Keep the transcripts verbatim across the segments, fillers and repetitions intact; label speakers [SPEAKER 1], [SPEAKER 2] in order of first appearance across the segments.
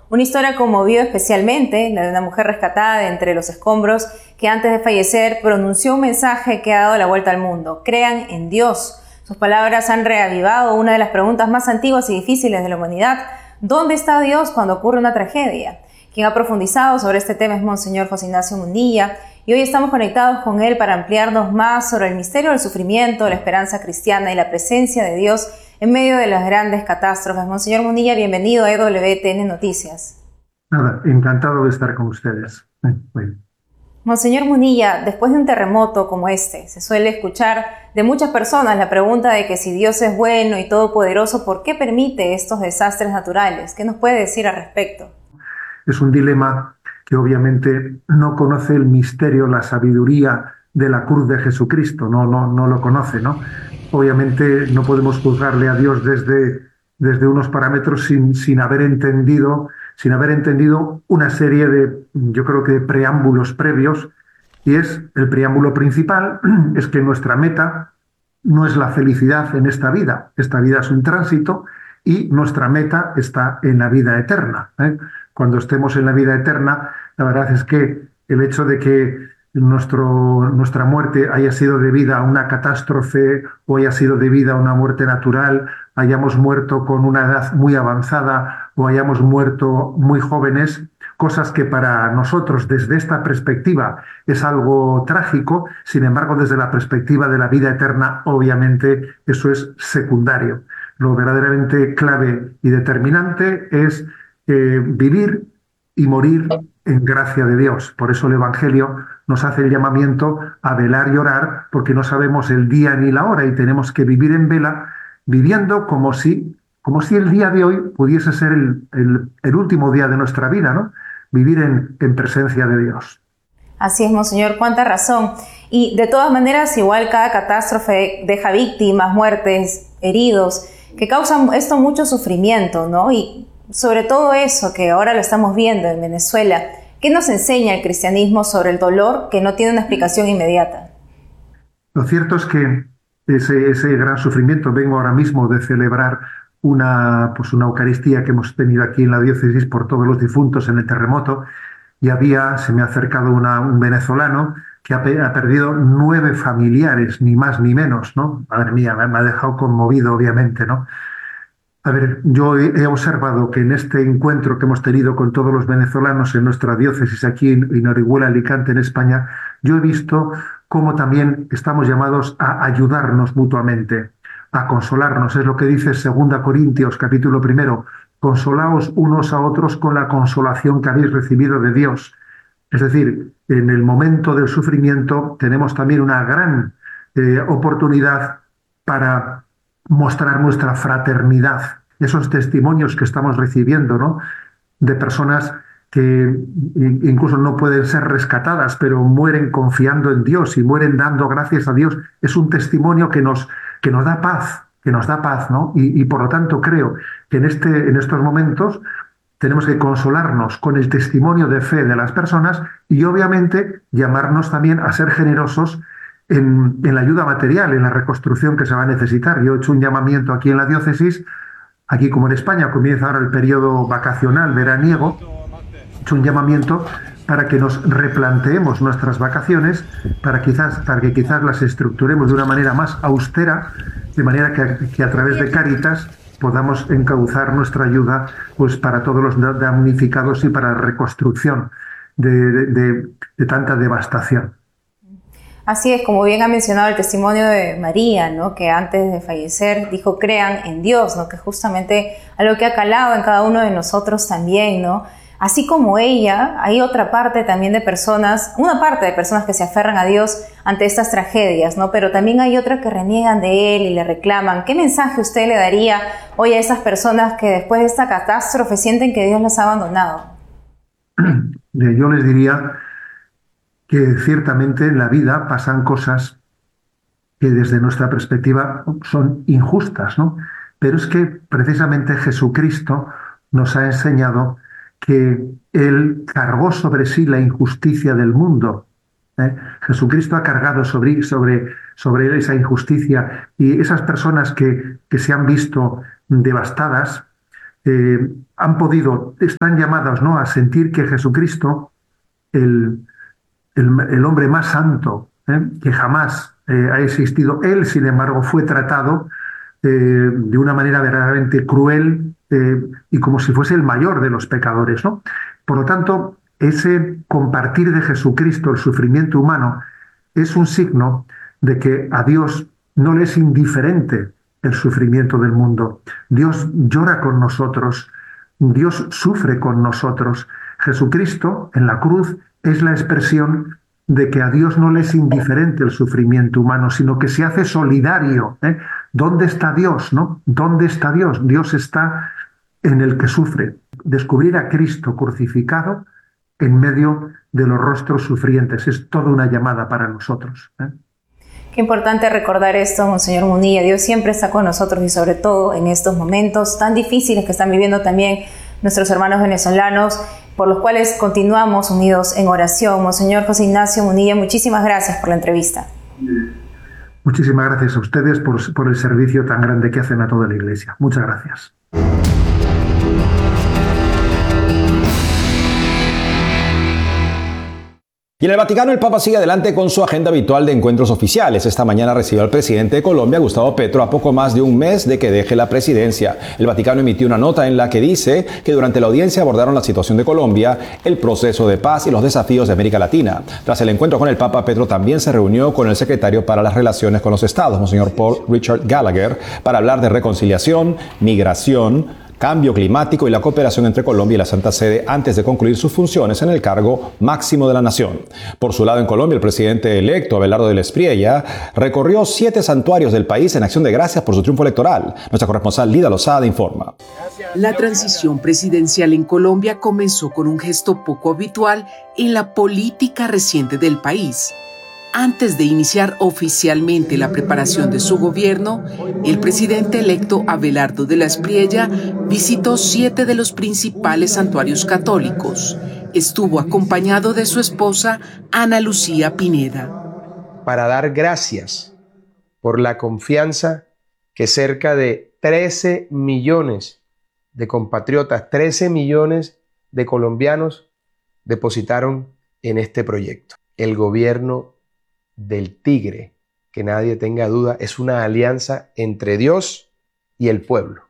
[SPEAKER 1] Una historia conmovió especialmente la de una mujer rescatada de entre los escombros que antes de fallecer pronunció un mensaje que ha dado la vuelta al mundo: crean en Dios. Sus palabras han reavivado una de las preguntas más antiguas y difíciles de la humanidad: ¿dónde está Dios cuando ocurre una tragedia? Quien ha profundizado sobre este tema es Monseñor José Ignacio Munilla, y hoy estamos conectados con él para ampliarnos más sobre el misterio del sufrimiento, la esperanza cristiana y la presencia de Dios en medio de las grandes catástrofes. Monseñor Munilla, bienvenido a E W T N Noticias.
[SPEAKER 2] Nada, encantado de estar con ustedes. Bueno.
[SPEAKER 1] Monseñor Munilla, después de un terremoto como este, se suele escuchar de muchas personas la pregunta de que si Dios es bueno y todopoderoso, ¿por qué permite estos desastres naturales? ¿Qué nos puede decir al respecto?
[SPEAKER 2] Es un dilema que obviamente no conoce el misterio, la sabiduría de la cruz de Jesucristo, no, no, no lo conoce, ¿no? Obviamente no podemos juzgarle a Dios desde, desde unos parámetros sin, sin haber entendido, sin haber entendido una serie de, yo creo que preámbulos previos, y es el preámbulo principal, es que nuestra meta no es la felicidad en esta vida. Esta vida es un tránsito y nuestra meta está en la vida eterna, ¿eh? Cuando estemos en la vida eterna, la verdad es que el hecho de que nuestro, nuestra muerte haya sido debida a una catástrofe o haya sido debida a una muerte natural, hayamos muerto con una edad muy avanzada o hayamos muerto muy jóvenes, cosas que para nosotros desde esta perspectiva es algo trágico, sin embargo desde la perspectiva de la vida eterna obviamente eso es secundario. Lo verdaderamente clave y determinante es eh, vivir y morir en gracia de Dios. Por eso el Evangelio nos hace el llamamiento a velar y orar, porque no sabemos el día ni la hora y tenemos que vivir en vela, viviendo como si, como si el día de hoy pudiese ser el, el, el último día de nuestra vida, ¿no? Vivir en, en presencia de Dios.
[SPEAKER 1] Así es, Monseñor, cuánta razón. Y de todas maneras, igual cada catástrofe deja víctimas, muertes, heridos, que causan esto mucho sufrimiento, ¿no? Y sobre todo eso que ahora lo estamos viendo en Venezuela, ¿qué nos enseña el cristianismo sobre el dolor que no tiene una explicación inmediata?
[SPEAKER 2] Lo cierto es que ese, ese gran sufrimiento, vengo ahora mismo de celebrar una, pues una Eucaristía que hemos tenido aquí en la diócesis por todos los difuntos en el terremoto, y había, se me ha acercado una, un venezolano que ha, ha perdido nueve familiares, ni más ni menos, ¿no? Madre mía, me, me ha dejado conmovido, obviamente, ¿no? A ver, yo he observado que en este encuentro que hemos tenido con todos los venezolanos en nuestra diócesis aquí en, en Orihuela, Alicante, en España, yo he visto cómo también estamos llamados a ayudarnos mutuamente, a consolarnos. Es lo que dice segunda Corintios, capítulo primero, consolaos unos a otros con la consolación que habéis recibido de Dios. Es decir, en el momento del sufrimiento tenemos también una gran eh, oportunidad para mostrar nuestra fraternidad. Esos testimonios que estamos recibiendo, ¿no? De personas que incluso no pueden ser rescatadas, pero mueren confiando en Dios y mueren dando gracias a Dios, es un testimonio que nos, que nos da paz, que nos da paz, ¿no? Y, y por lo tanto creo que en, este, en estos momentos tenemos que consolarnos con el testimonio de fe de las personas y obviamente llamarnos también a ser generosos En, en la ayuda material, en la reconstrucción que se va a necesitar. Yo he hecho un llamamiento aquí en la diócesis, aquí como en España comienza ahora el periodo vacacional veraniego, he hecho un llamamiento para que nos replanteemos nuestras vacaciones, para, quizás, para que quizás las estructuremos de una manera más austera, de manera que, que a través de Cáritas podamos encauzar nuestra ayuda pues, para todos los damnificados y para la reconstrucción de, de, de, de tanta devastación.
[SPEAKER 1] Así es, como bien ha mencionado el testimonio de María, ¿no? Que antes de fallecer dijo crean en Dios, ¿no? Que justamente algo que ha calado en cada uno de nosotros también, ¿no? Así como ella, hay otra parte también de personas, una parte de personas que se aferran a Dios ante estas tragedias, ¿no? Pero también hay otras que reniegan de Él y le reclaman. ¿Qué mensaje usted le daría hoy a esas personas que después de esta catástrofe sienten que Dios las ha abandonado?
[SPEAKER 2] Yo les diría que ciertamente en la vida pasan cosas que desde nuestra perspectiva son injustas, ¿no? Pero es que precisamente Jesucristo nos ha enseñado que Él cargó sobre sí la injusticia del mundo. ¿eh? Jesucristo ha cargado sobre, sobre, sobre Él esa injusticia y esas personas que, que se han visto devastadas, eh, han podido, están llamadas, ¿no?, a sentir que Jesucristo, el, el, el hombre más santo ¿eh? que jamás eh, ha existido, él, sin embargo, fue tratado eh, de una manera verdaderamente cruel eh, y como si fuese el mayor de los pecadores, ¿no? Por lo tanto, ese compartir de Jesucristo el sufrimiento humano es un signo de que a Dios no le es indiferente el sufrimiento del mundo. Dios llora con nosotros, Dios sufre con nosotros. Jesucristo en la cruz es la expresión de que a Dios no le es indiferente el sufrimiento humano, sino que se hace solidario. ¿eh? ¿Dónde está Dios? ¿no? ¿Dónde está Dios? Dios está en el que sufre. Descubrir a Cristo crucificado en medio de los rostros sufrientes es toda una llamada para nosotros. ¿eh?
[SPEAKER 1] Qué importante recordar esto, Monseñor Munilla. Dios siempre está con nosotros y sobre todo en estos momentos tan difíciles que están viviendo también nuestros hermanos venezolanos, por los cuales continuamos unidos en oración. Monseñor José Ignacio Munilla, muchísimas gracias por la entrevista.
[SPEAKER 2] Muchísimas gracias a ustedes por, por el servicio tan grande que hacen a toda la Iglesia. Muchas gracias.
[SPEAKER 3] Y en el Vaticano el Papa sigue adelante con su agenda habitual de encuentros oficiales. Esta mañana recibió al presidente de Colombia, Gustavo Petro, a poco más de un mes de que deje la presidencia. El Vaticano emitió una nota en la que dice que durante la audiencia abordaron la situación de Colombia, el proceso de paz y los desafíos de América Latina. Tras el encuentro con el Papa, Petro también se reunió con el secretario para las relaciones con los estados, Monseñor Paul Richard Gallagher, para hablar de reconciliación, migración, cambio climático y la cooperación entre Colombia y la Santa Sede antes de concluir sus funciones en el cargo máximo de la nación. Por su lado, en Colombia, el presidente electo, Abelardo del Espriella, recorrió siete santuarios del país en acción de gracias por su triunfo electoral. Nuestra corresponsal Lida Lozada informa.
[SPEAKER 4] La transición presidencial en Colombia comenzó con un gesto poco habitual en la política reciente del país. Antes de iniciar oficialmente la preparación de su gobierno, el presidente electo Abelardo de la Espriella visitó siete de los principales santuarios católicos. Estuvo acompañado de su esposa Ana Lucía Pineda.
[SPEAKER 5] Para dar gracias por la confianza que cerca de trece millones de compatriotas, trece millones de colombianos depositaron en este proyecto. El gobierno del Tigre, que nadie tenga duda, es una alianza entre Dios y el pueblo.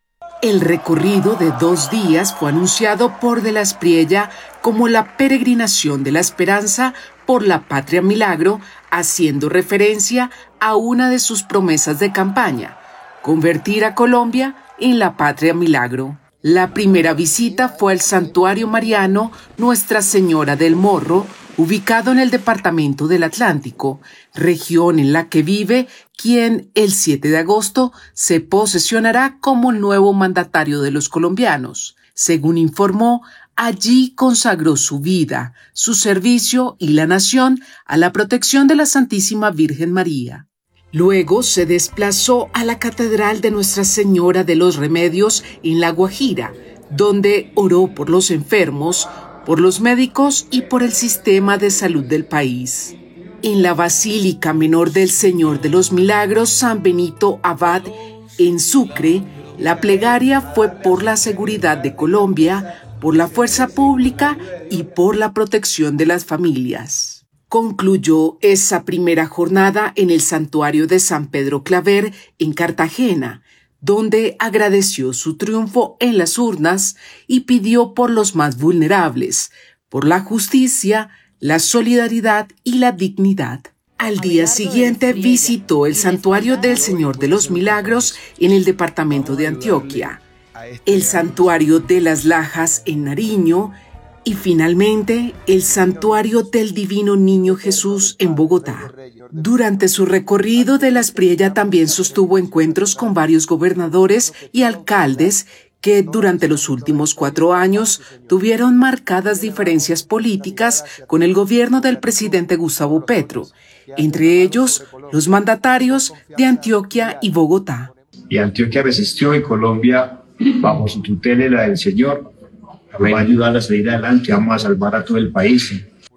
[SPEAKER 4] El recorrido de dos días fue anunciado por de la Espriella como la peregrinación de la esperanza por la Patria Milagro, haciendo referencia a una de sus promesas de campaña, convertir a Colombia en la Patria Milagro. La primera visita fue al Santuario Mariano Nuestra Señora del Morro, ubicado en el departamento del Atlántico, región en la que vive quien el siete de agosto se posesionará como el nuevo mandatario de los colombianos. Según informó, allí consagró su vida, su servicio y la nación a la protección de la Santísima Virgen María. Luego se desplazó a la Catedral de Nuestra Señora de los Remedios en La Guajira, donde oró por los enfermos, por los médicos y por el sistema de salud del país. En la Basílica Menor del Señor de los Milagros San Benito Abad, en Sucre, la plegaria fue por la seguridad de Colombia, por la fuerza pública y por la protección de las familias. Concluyó esa primera jornada en el santuario de San Pedro Claver, en Cartagena, donde agradeció su triunfo en las urnas y pidió por los más vulnerables, por la justicia, la solidaridad y la dignidad. Al día siguiente visitó el Santuario del Señor de los Milagros en el departamento de Antioquia, el Santuario de las Lajas en Nariño y finalmente el Santuario del Divino Niño Jesús en Bogotá. Durante su recorrido, de la Espriella también sostuvo encuentros con varios gobernadores y alcaldes que durante los últimos cuatro años tuvieron marcadas diferencias políticas con el gobierno del presidente Gustavo Petro, entre ellos los mandatarios de Antioquia y Bogotá.
[SPEAKER 6] Y Antioquia resistió y Colombia, bajo su tutela y la del Señor, va a ayudar a salir adelante, vamos a salvar a todo el país.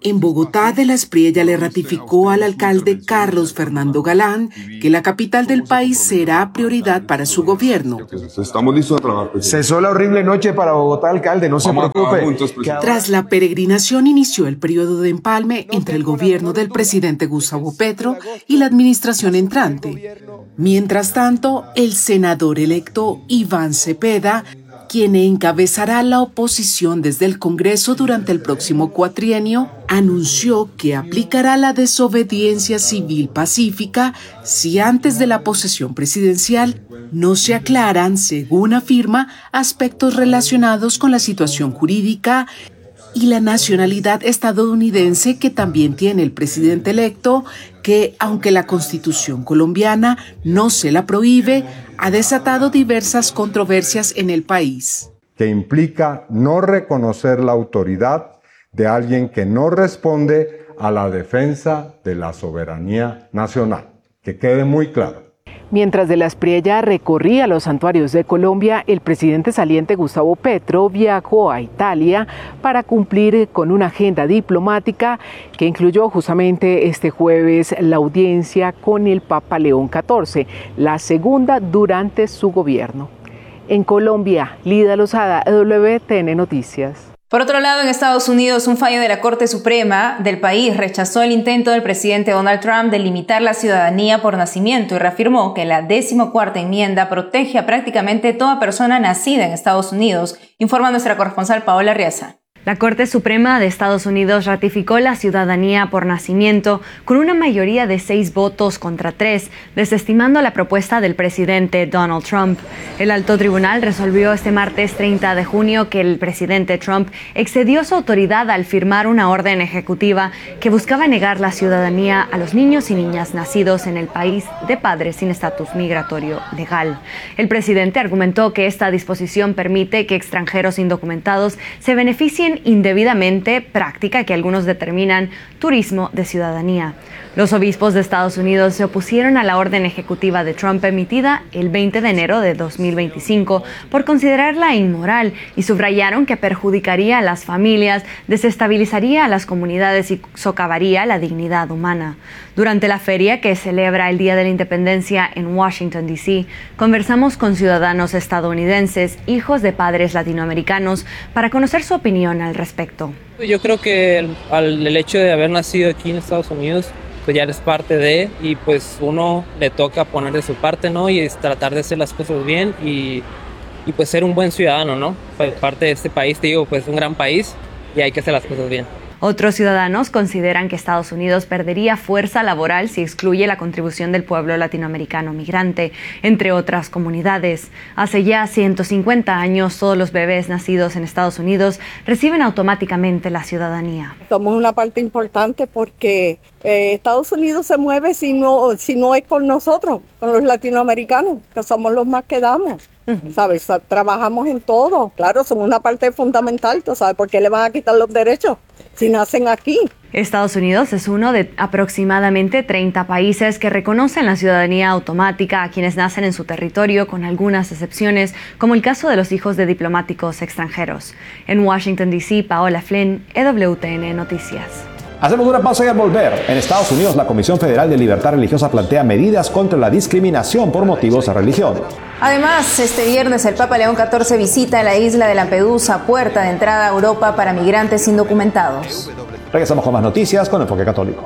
[SPEAKER 4] En Bogotá, de la Espriella le ratificó al alcalde Carlos Fernando Galán que la capital del país será prioridad para su gobierno.
[SPEAKER 7] Estamos listos a trabajar.
[SPEAKER 5] Cesó la horrible noche para Bogotá, alcalde, no se preocupe. Juntos,
[SPEAKER 4] Tras la peregrinación inició el periodo de empalme entre el gobierno del presidente Gustavo Petro y la administración entrante. Mientras tanto, el senador electo Iván Cepeda, quien encabezará la oposición desde el Congreso durante el próximo cuatrienio, anunció que aplicará la desobediencia civil pacífica si antes de la posesión presidencial no se aclaran, según afirma, aspectos relacionados con la situación jurídica y la nacionalidad estadounidense que también tiene el presidente electo, que, aunque la Constitución colombiana no se la prohíbe, ha desatado diversas controversias en el país.
[SPEAKER 8] Que implica no reconocer la autoridad de alguien que no responde a la defensa de la soberanía nacional. Que quede muy claro.
[SPEAKER 4] Mientras de la Espriella recorría los santuarios de Colombia, el presidente saliente Gustavo Petro viajó a Italia para cumplir con una agenda diplomática que incluyó justamente este jueves la audiencia con el Papa León catorce, la segunda durante su gobierno. En Colombia, Lida Lozada, W T N Noticias.
[SPEAKER 1] Por otro lado, en Estados Unidos, un fallo de la Corte Suprema del país rechazó el intento del presidente Donald Trump de limitar la ciudadanía por nacimiento y reafirmó que la decimocuarta enmienda protege a prácticamente toda persona nacida en Estados Unidos, informa nuestra corresponsal Paola Riaza.
[SPEAKER 9] La Corte Suprema de Estados Unidos ratificó la ciudadanía por nacimiento con una mayoría de seis votos contra tres, desestimando la propuesta del presidente Donald Trump. El alto tribunal resolvió este martes treinta de junio que el presidente Trump excedió su autoridad al firmar una orden ejecutiva que buscaba negar la ciudadanía a los niños y niñas nacidos en el país de padres sin estatus migratorio legal. El presidente argumentó que esta disposición permite que extranjeros indocumentados se beneficien indebidamente, práctica que algunos determinan turismo de ciudadanía. Los obispos de Estados Unidos se opusieron a la orden ejecutiva de Trump emitida el veinte de enero de dos mil veinticinco por considerarla inmoral y subrayaron que perjudicaría a las familias, desestabilizaría a las comunidades y socavaría la dignidad humana. Durante la feria que celebra el Día de la Independencia en Washington, D C, conversamos con ciudadanos estadounidenses, hijos de padres latinoamericanos, para conocer su opinión al respecto.
[SPEAKER 10] Yo creo que el, al, el hecho de haber nacido aquí en Estados Unidos, pues ya eres parte de, y pues uno le toca poner de su parte, ¿no? Y es tratar de hacer las cosas bien y, y pues ser un buen ciudadano, ¿no? Pues parte de este país, te digo, pues un gran país y hay que hacer las cosas bien.
[SPEAKER 9] Otros ciudadanos consideran que Estados Unidos perdería fuerza laboral si excluye la contribución del pueblo latinoamericano migrante, entre otras comunidades. Hace ya ciento cincuenta años, todos los bebés nacidos en Estados Unidos reciben automáticamente la ciudadanía.
[SPEAKER 11] Somos una parte importante porque eh, Estados Unidos se mueve si no, si no es con nosotros, con los latinoamericanos, que somos los más que damos. ¿Sabes? Trabajamos en todo. Claro, somos una parte fundamental. ¿Tú sabes por qué le van a quitar los derechos si nacen aquí?
[SPEAKER 9] Estados Unidos es uno de aproximadamente treinta países que reconocen la ciudadanía automática a quienes nacen en su territorio, con algunas excepciones, como el caso de los hijos de diplomáticos extranjeros. En Washington, D C, Paola Flynn, E W T N Noticias.
[SPEAKER 3] Hacemos una pausa y al volver. En Estados Unidos, la Comisión Federal de Libertad Religiosa plantea medidas contra la discriminación por motivos de religión.
[SPEAKER 1] Además, este viernes el Papa León catorce visita la isla de Lampedusa, puerta de entrada a Europa para migrantes indocumentados.
[SPEAKER 3] Regresamos con más noticias con Enfoque Católico.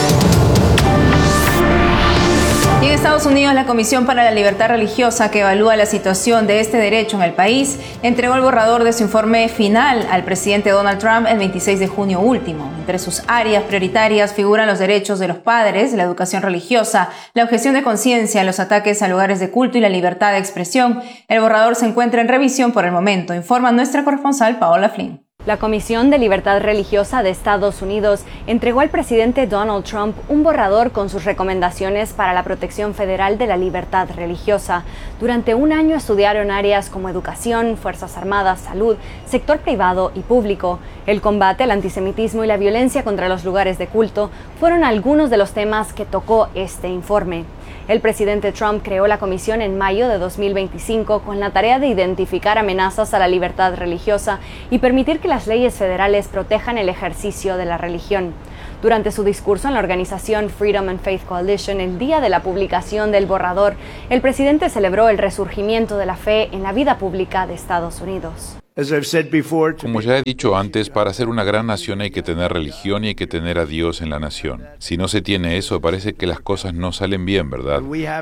[SPEAKER 1] Y en Estados Unidos, la Comisión para la Libertad Religiosa, que evalúa la situación de este derecho en el país, entregó el borrador de su informe final al presidente Donald Trump el veintiséis de junio último. Entre sus áreas prioritarias figuran los derechos de los padres, la educación religiosa, la objeción de conciencia, los ataques a lugares de culto y la libertad de expresión. El borrador se encuentra en revisión por el momento, informa nuestra corresponsal Paola Flynn.
[SPEAKER 9] La Comisión de Libertad Religiosa de Estados Unidos entregó al presidente Donald Trump un borrador con sus recomendaciones para la protección federal de la libertad religiosa. Durante un año estudiaron áreas como educación, Fuerzas Armadas, salud, sector privado y público. El combate al antisemitismo y la violencia contra los lugares de culto fueron algunos de los temas que tocó este informe. El presidente Trump creó la comisión en mayo de dos mil veinticinco con la tarea de identificar amenazas a la libertad religiosa y permitir que la las leyes federales protejan el ejercicio de la religión. Durante su discurso en la organización Freedom and Faith Coalition, el día de la publicación del borrador, el presidente celebró el resurgimiento de la fe en la vida pública de Estados Unidos.
[SPEAKER 7] Como ya he dicho antes, para ser una gran nación hay que tener religión y hay que tener a Dios en la nación. Si no se tiene eso, parece que las cosas no salen bien, ¿verdad?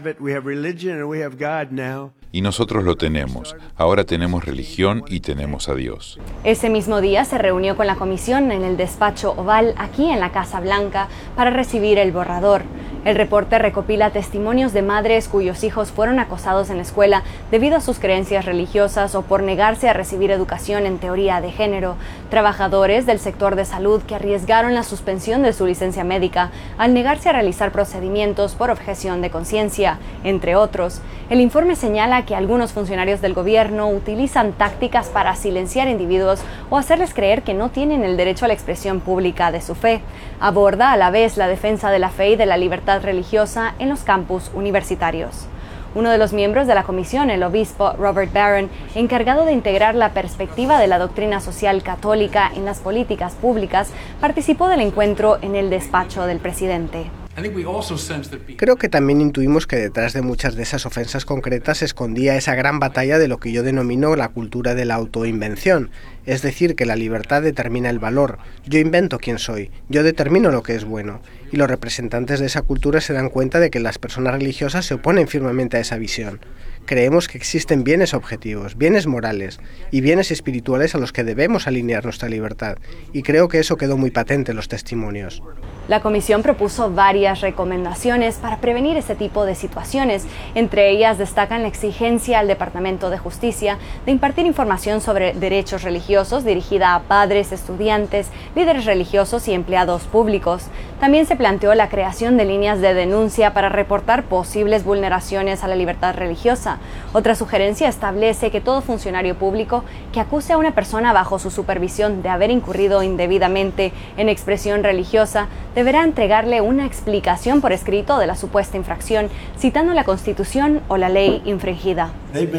[SPEAKER 7] Y nosotros lo tenemos. Ahora tenemos religión y tenemos a Dios.
[SPEAKER 9] Ese mismo día se reunió con la comisión en el despacho Oval, aquí en la Casa Blanca, para recibir el borrador. El reporte recopila testimonios de madres cuyos hijos fueron acosados en la escuela debido a sus creencias religiosas o por negarse a recibir educación en teoría de género, trabajadores del sector de salud que arriesgaron la suspensión de su licencia médica al negarse a realizar procedimientos por objeción de conciencia, entre otros. El informe señala que algunos funcionarios del gobierno utilizan tácticas para silenciar individuos o hacerles creer que no tienen el derecho a la expresión pública de su fe. Aborda a la vez la defensa de la fe y de la libertad religiosa en los campus universitarios. Uno de los miembros de la comisión, el obispo Robert Barron, encargado de integrar la perspectiva de la doctrina social católica en las políticas públicas, participó del encuentro en el despacho del presidente.
[SPEAKER 12] Creo que también intuimos que detrás de muchas de esas ofensas concretas se escondía esa gran batalla de lo que yo denomino la cultura de la autoinvención, es decir, que la libertad determina el valor. Yo invento quién soy, yo determino lo que es bueno, y los representantes de esa cultura se dan cuenta de que las personas religiosas se oponen firmemente a esa visión. Creemos que existen bienes objetivos, bienes morales y bienes espirituales a los que debemos alinear nuestra libertad, y creo que eso quedó muy patente en los testimonios.
[SPEAKER 9] La comisión propuso varias recomendaciones para prevenir este tipo de situaciones. Entre ellas destacan la exigencia al Departamento de Justicia de impartir información sobre derechos religiosos dirigida a padres, estudiantes, líderes religiosos y empleados públicos. También se planteó la creación de líneas de denuncia para reportar posibles vulneraciones a la libertad religiosa. Otra sugerencia establece que todo funcionario público que acuse a una persona bajo su supervisión de haber incurrido indebidamente en expresión religiosa deberá entregarle una explicación por escrito de la supuesta infracción, citando la Constitución o la ley infringida.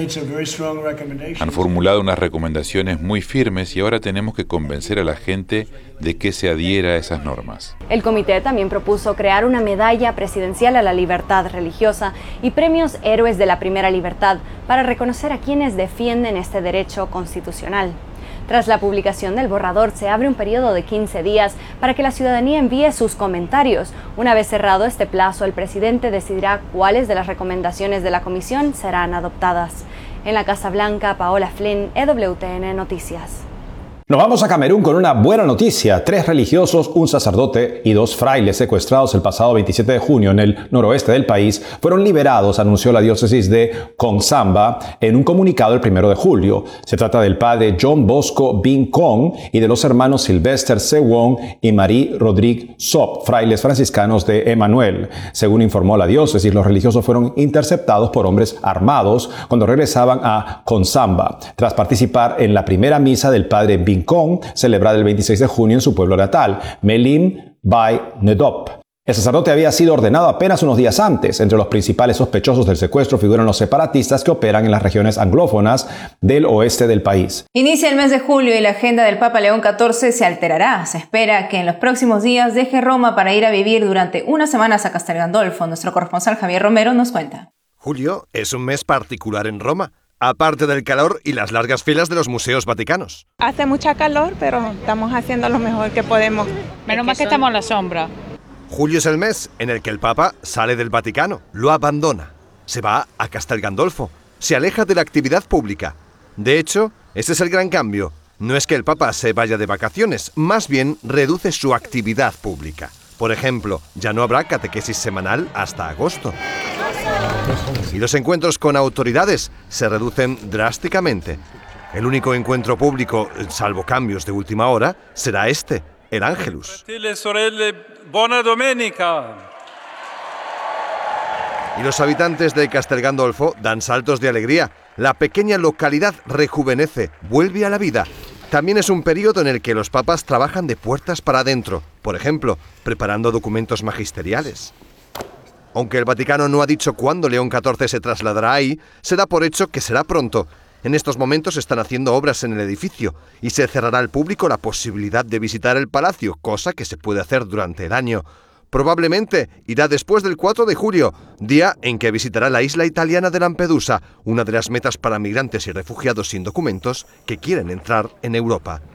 [SPEAKER 7] Han formulado unas recomendaciones muy firmes y ahora tenemos que convencer a la gente de que se adhiera a esas normas.
[SPEAKER 9] El comité también propuso crear una medalla presidencial a la libertad religiosa y premios Héroes de la Primera Libertad para reconocer a quienes defienden este derecho constitucional. Tras la publicación del borrador, se abre un periodo de quince días para que la ciudadanía envíe sus comentarios. Una vez cerrado este plazo, el presidente decidirá cuáles de las recomendaciones de la comisión serán adoptadas. En la Casa Blanca, Paola Flynn, E W T N Noticias.
[SPEAKER 3] Nos vamos a Camerún con una buena noticia. Tres religiosos, un sacerdote y dos frailes secuestrados el pasado veintisiete de junio en el noroeste del país fueron liberados, anunció la diócesis de Konsamba en un comunicado el primero de julio. Se trata del padre John Bosco Bin Kong y de los hermanos Sylvester Sewon y Marie Rodrigue Sop, frailes franciscanos de Emmanuel. Según informó la diócesis, los religiosos fueron interceptados por hombres armados cuando regresaban a Konsamba, tras participar en la primera misa del padre Bin Kong, celebrada el veintiséis de junio en su pueblo natal, Melim Bay Nedop. El sacerdote había sido ordenado apenas unos días antes. Entre los principales sospechosos del secuestro figuran los separatistas que operan en las regiones anglófonas del oeste del país.
[SPEAKER 1] Inicia el mes de julio y la agenda del Papa León catorce se alterará. Se espera que en los próximos días deje Roma para ir a vivir durante unas semanas a Castel Gandolfo. Nuestro corresponsal Javier Romero nos cuenta.
[SPEAKER 13] Julio es un mes particular en Roma, aparte del calor y las largas filas de los museos vaticanos.
[SPEAKER 14] Hace mucha calor, pero estamos haciendo lo mejor que podemos. Menos mal que estamos en la sombra.
[SPEAKER 13] Julio es el mes en el que el Papa sale del Vaticano, lo abandona, se va a Castel Gandolfo, se aleja de la actividad pública. De hecho, ese es el gran cambio. No es que el Papa se vaya de vacaciones, más bien reduce su actividad pública. Por ejemplo, ya no habrá catequesis semanal hasta agosto. Y los encuentros con autoridades se reducen drásticamente. El único encuentro público, salvo cambios de última hora, será este, el Ángelus. Y los habitantes de Castel Gandolfo dan saltos de alegría. La pequeña localidad rejuvenece, vuelve a la vida. También es un periodo en el que los papas trabajan de puertas para adentro, por ejemplo, preparando documentos magisteriales. Aunque el Vaticano no ha dicho cuándo León catorce se trasladará ahí, se da por hecho que será pronto. En estos momentos se están haciendo obras en el edificio y se cerrará al público la posibilidad de visitar el palacio, cosa que se puede hacer durante el año. Probablemente irá después del cuatro de julio, día en que visitará la isla italiana de Lampedusa, una de las metas para migrantes y refugiados sin documentos que quieren entrar en Europa.